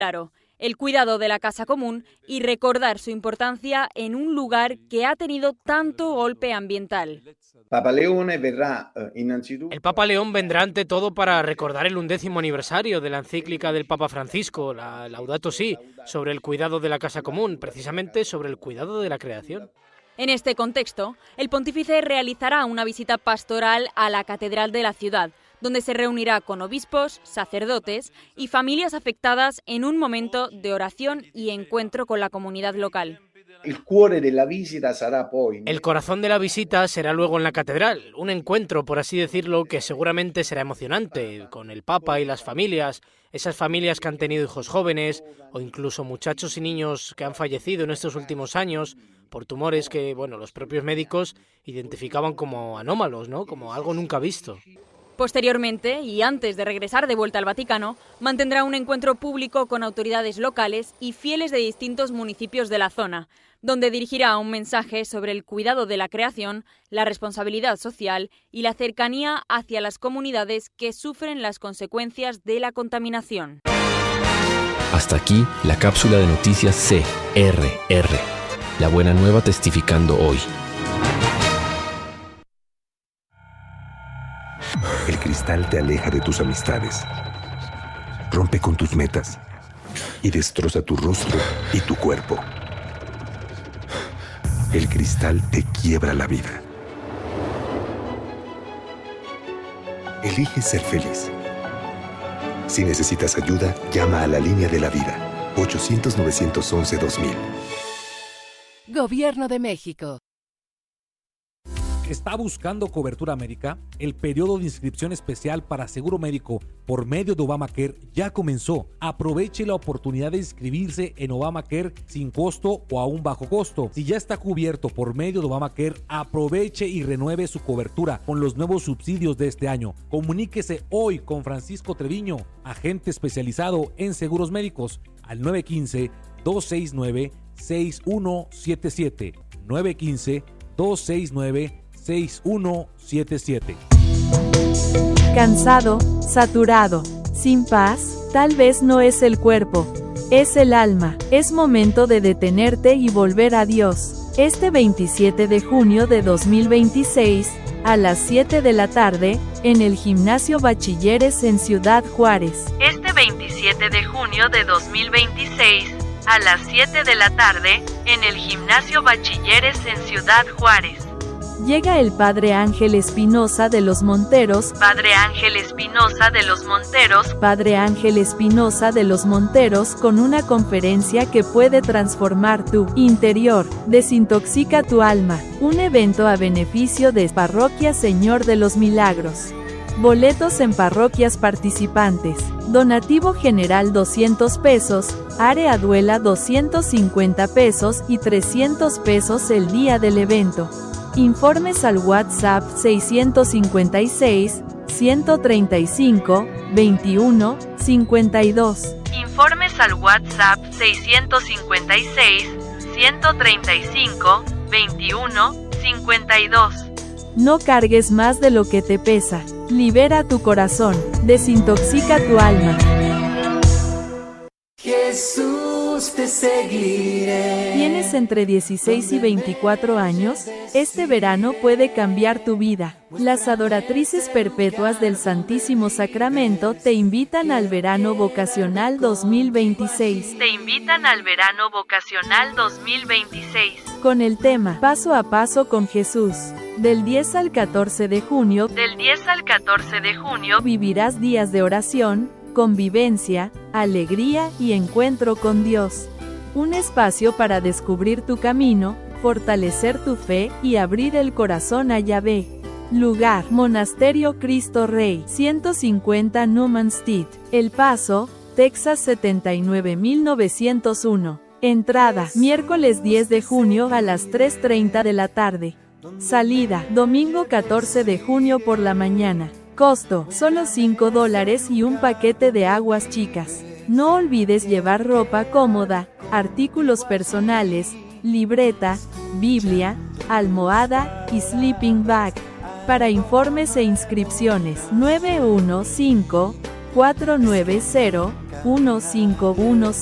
claro, el cuidado de la casa común y recordar su importancia en un lugar que ha tenido tanto golpe ambiental. El Papa León vendrá ante todo para recordar el 11º aniversario de la encíclica del Papa Francisco, la Laudato Si, sobre el cuidado de la casa común, precisamente sobre el cuidado de la creación. En este contexto, el pontífice realizará una visita pastoral a la catedral de la ciudad, donde se reunirá con obispos, sacerdotes y familias afectadas en un momento de oración y encuentro con la comunidad local. El corazón de la visita será luego en la catedral, un encuentro, por así decirlo, que seguramente será emocionante, con el Papa y las familias, esas familias que han tenido hijos jóvenes o incluso muchachos y niños que han fallecido en estos últimos años por tumores que, los propios médicos identificaban como anómalos, ¿no? Como algo nunca visto. Posteriormente, y antes de regresar de vuelta al Vaticano, mantendrá un encuentro público con autoridades locales y fieles de distintos municipios de la zona, donde dirigirá un mensaje sobre el cuidado de la creación, la responsabilidad social y la cercanía hacia las comunidades que sufren las consecuencias de la contaminación. Hasta aquí la cápsula de noticias CRR. La buena nueva testificando hoy. El cristal te aleja de tus amistades, rompe con tus metas y destroza tu rostro y tu cuerpo. El cristal te quiebra la vida. Elige ser feliz. Si necesitas ayuda, llama a la línea de la vida, 800-911-2000. Gobierno de México. ¿Está buscando cobertura médica? El periodo de inscripción especial para seguro médico por medio de Obamacare ya comenzó. Aproveche la oportunidad de inscribirse en Obamacare sin costo o a un bajo costo. Si ya está cubierto por medio de Obamacare, aproveche y renueve su cobertura con los nuevos subsidios de este año. Comuníquese hoy con Francisco Treviño, agente especializado en seguros médicos, al 915-269-6177. 915-269-6177. Cansado, saturado, sin paz, tal vez no es el cuerpo, es el alma. Es momento de detenerte y volver a Dios. Este 27 de junio de 2026, a las 7 de la tarde, en el Gimnasio Bachilleres en Ciudad Juárez. Este 27 de junio de 2026, a las 7 de la tarde, en el Gimnasio Bachilleres en Ciudad Juárez. Llega el Padre Ángel Espinosa de los Monteros, Padre Ángel Espinosa de los Monteros, Padre Ángel Espinosa de los Monteros con una conferencia que puede transformar tu interior, desintoxica tu alma, un evento a beneficio de Parroquia Señor de los Milagros. Boletos en parroquias participantes, donativo general 200 pesos, área duela 250 pesos y 300 pesos el día del evento. Informes al WhatsApp 655-135-21-52. Informes al WhatsApp 655-135-21-52. No cargues más de lo que te pesa. Libera tu corazón. Desintoxica tu alma. Jesús, te seguiré. ¿Tienes entre 16 y 24 años? Este verano puede cambiar tu vida. Las adoratrices perpetuas del Santísimo Sacramento te invitan al Verano Vocacional 2026. Te invitan al Verano Vocacional 2026. Con el tema Paso a Paso con Jesús. Del 10 al 14 de junio. Del 10 al 14 de junio. Vivirás días de oración, convivencia, alegría y encuentro con Dios. Un espacio para descubrir tu camino, fortalecer tu fe y abrir el corazón a Yahvé. Lugar: Monasterio Cristo Rey, 150 Newman Street, El Paso, Texas 79901. Entrada: miércoles 10 de junio a las 3:30 de la tarde. Salida: domingo 14 de junio por la mañana. Costo: solo $5 y un paquete de aguas chicas. No olvides llevar ropa cómoda, artículos personales, libreta, Biblia, almohada y sleeping bag. Para informes e inscripciones 915-490-46 1515